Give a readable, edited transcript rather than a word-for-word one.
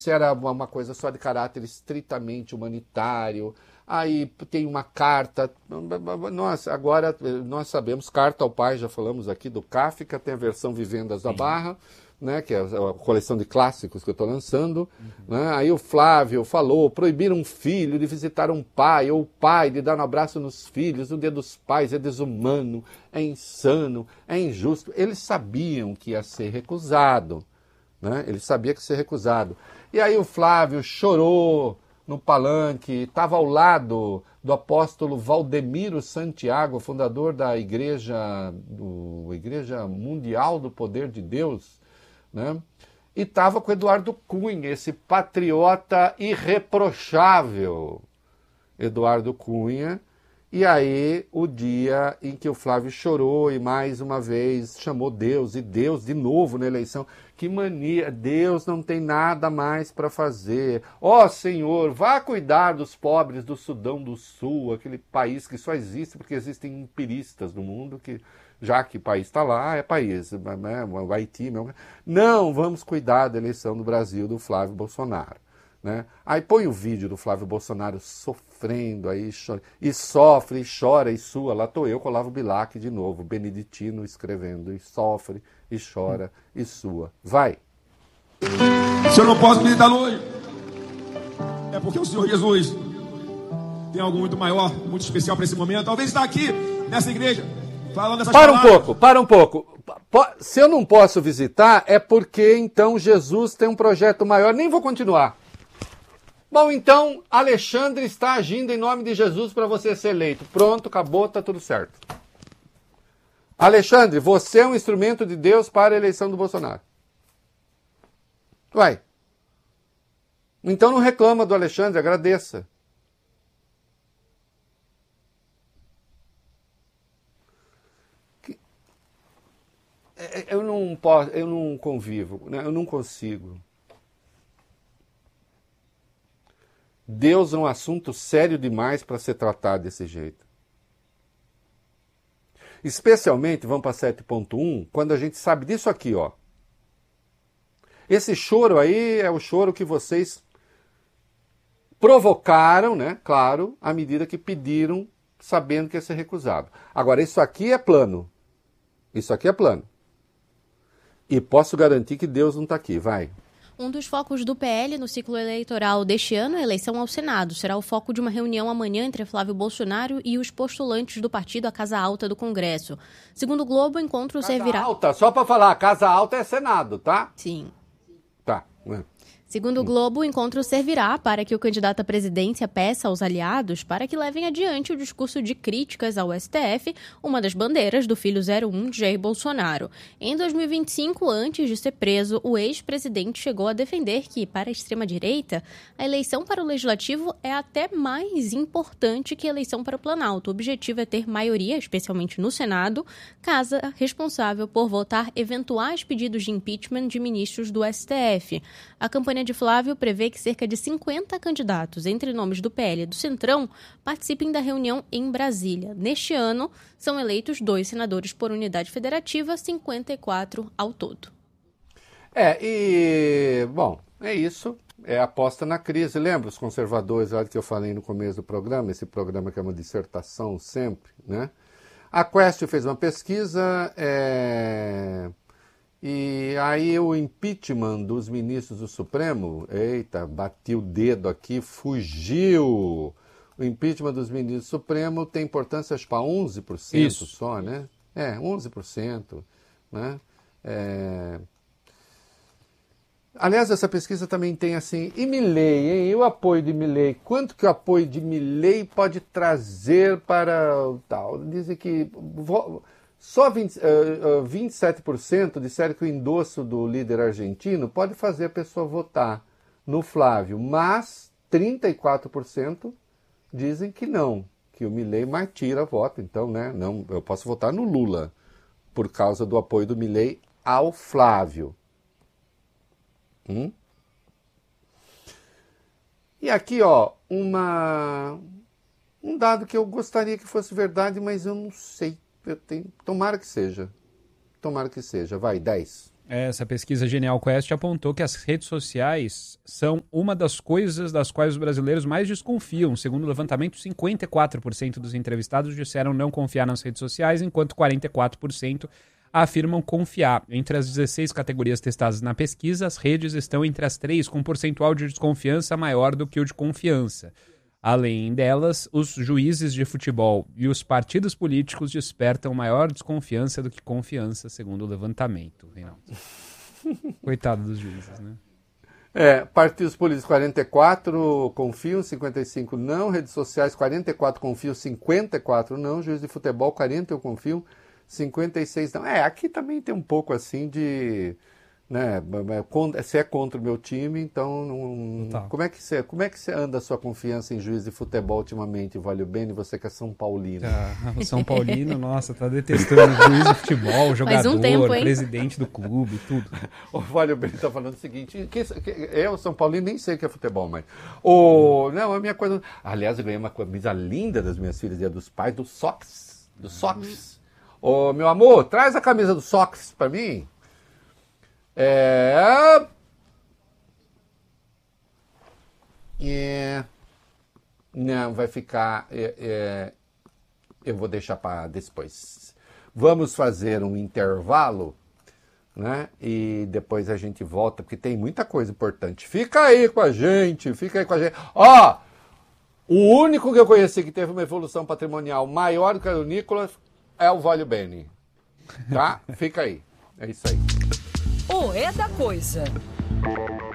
se era uma coisa só de caráter estritamente humanitário. Aí tem uma carta, agora nós sabemos, Carta ao Pai, já falamos aqui do Kafka, tem a versão Vivendas da Barra, né, que é a coleção de clássicos que eu estou lançando. Né? Aí o Flávio falou, proibir um filho de visitar um pai, ou o pai de dar um abraço nos filhos, no Dia dos Pais, é desumano, é insano, é injusto. Eles sabiam que ia ser recusado, né? Ele sabia que ia ser recusado. E aí o Flávio chorou no palanque, estava ao lado do apóstolo Valdemiro Santiago, fundador da Igreja Mundial do Poder de Deus, né? E estava com Eduardo Cunha, esse patriota irreprochável, Eduardo Cunha. E aí, o dia em que o Flávio chorou e mais uma vez chamou Deus, e Deus de novo na eleição. Que mania, Deus não tem nada mais para fazer. Ó Senhor, vá cuidar dos pobres do Sudão do Sul, aquele país que só existe porque existem empiristas no mundo, que já que o país está lá, é país, né? O Haiti. Não, vamos cuidar da eleição do Brasil do Flávio Bolsonaro. Né? Aí põe o vídeo do Flávio Bolsonaro sofrendo, aí chora, e sofre, e chora, e sua. Lá estou eu com o Olavo Bilac de novo, beneditino escrevendo, e sofre, e chora, e sua. Vai! Se eu não posso visitar hoje, é porque o Senhor Jesus tem algo muito maior, muito especial para esse momento. Talvez está aqui, nessa igreja, falando essas palavras. Para um pouco. Se eu não posso visitar, é porque então Jesus tem um projeto maior. Nem vou continuar. Bom, então, Alexandre está agindo em nome de Jesus para você ser eleito. Pronto, acabou, está tudo certo. Alexandre, você é um instrumento de Deus para a eleição do Bolsonaro. Vai. Então não reclama do Alexandre, agradeça. Eu não convivo, né? Eu não consigo. Deus é um assunto sério demais para ser tratado desse jeito. Especialmente, vamos para 7.1, quando a gente sabe disso aqui, ó. Esse choro aí é o choro que vocês provocaram, né? Claro, à medida que pediram, sabendo que ia ser recusado. Agora, isso aqui é plano. Isso aqui é plano. E posso garantir que Deus não está aqui, vai. Um dos focos do PL no ciclo eleitoral deste ano é a eleição ao Senado. Será o foco de uma reunião amanhã entre Flávio Bolsonaro e os postulantes do partido à Casa Alta do Congresso. Segundo o Globo, o encontro servirá... Casa Alta, só para falar, Casa Alta é Senado, tá? Sim. Tá. Segundo o Globo, o encontro servirá para que o candidato à presidência peça aos aliados para que levem adiante o discurso de críticas ao STF, uma das bandeiras do filho 01 Jair Bolsonaro. Em 2025, antes de ser preso, o ex-presidente chegou a defender que, para a extrema-direita, a eleição para o Legislativo é até mais importante que a eleição para o Planalto. O objetivo é ter maioria, especialmente no Senado, casa responsável por votar eventuais pedidos de impeachment de ministros do STF. A campanha de Flávio prevê que cerca de 50 candidatos, entre nomes do PL e do Centrão, participem da reunião em Brasília. Neste ano, são eleitos 2 senadores por unidade federativa, 54 ao todo. Bom, é isso. É aposta na crise. Lembra os conservadores, lá que eu falei no começo do programa, esse programa que é uma dissertação sempre, né? A Quest fez uma pesquisa, e aí o impeachment dos ministros do Supremo, eita, bati o dedo aqui, fugiu. O impeachment dos ministros do Supremo tem importância, acho, para 11% Isso. Só, né? 11%. Né? Aliás, essa pesquisa também tem assim, e Milei, hein? E o apoio de Milei? Quanto que o apoio de Milei pode trazer para o tal? Dizem que só 27% disseram que o endosso do líder argentino pode fazer a pessoa votar no Flávio, mas 34% dizem que não, que o Milei mais tira voto. Então, né, não, eu posso votar no Lula por causa do apoio do Milei ao Flávio. E aqui, ó, um dado que eu gostaria que fosse verdade, mas eu não sei. Tomara que seja. Vai, 10. Essa pesquisa Genial Quest apontou que as redes sociais são uma das coisas das quais os brasileiros mais desconfiam. Segundo o levantamento, 54% dos entrevistados disseram não confiar nas redes sociais, enquanto 44% afirmam confiar. Entre as 16 categorias testadas na pesquisa, as redes estão entre as 3, com um percentual de desconfiança maior do que o de confiança. Além delas, os juízes de futebol e os partidos políticos despertam maior desconfiança do que confiança, segundo o levantamento, Reinaldo. Coitado dos juízes, né? Partidos políticos 44 confiam, 55 não. Redes sociais 44 confiam, 54 não. Juiz de futebol 40 eu confio, 56 não. Aqui também tem um pouco assim de... Né, se é contra o meu time, então não... Como é que você anda a sua confiança em juiz de futebol ultimamente, Valio Bene, você que é São Paulino? O São Paulino, nossa, tá detestando o juiz de futebol, jogador, presidente do clube, tudo. O Valio Bene tá falando o seguinte, eu, São Paulino, nem sei o que é futebol, mas... Não, a minha coisa... Aliás, eu ganhei uma camisa linda das minhas filhas, Dia dos Pais, do Sox. Do Sox. Meu amor, traz a camisa do Sox pra mim. Não, vai ficar... eu vou deixar para depois. Vamos fazer um intervalo, né? E depois a gente volta, porque tem muita coisa importante. Fica aí com a gente. O único que eu conheci que teve uma evolução patrimonial maior do que a do Nicolas é o Valio Bene. Tá? Fica aí. É isso aí. O É da Coisa.